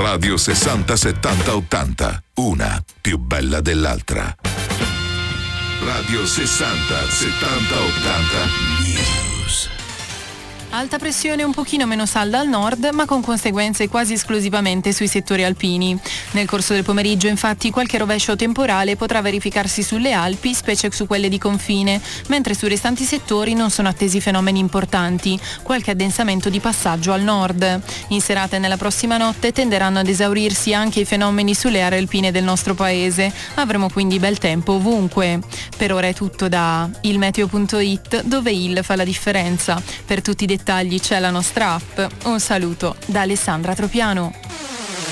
Radio 60 70 80, una più bella dell'altra. Radio 60 70 80 News. Alta pressione un pochino meno salda al nord, ma con conseguenze quasi esclusivamente sui settori alpini. Nel corso del pomeriggio, infatti, qualche rovescio temporale potrà verificarsi sulle Alpi, specie su quelle di confine, mentre sui restanti settori non sono attesi fenomeni importanti, qualche addensamento di passaggio al nord. In serata e nella prossima notte tenderanno ad esaurirsi anche i fenomeni sulle aree alpine del nostro paese. Avremo quindi bel tempo ovunque. Per ora è tutto da ilmeteo.it, dove il fa la differenza. Per tutti i dettagli c'è la nostra app. Un saluto da Alessandra Tropiano.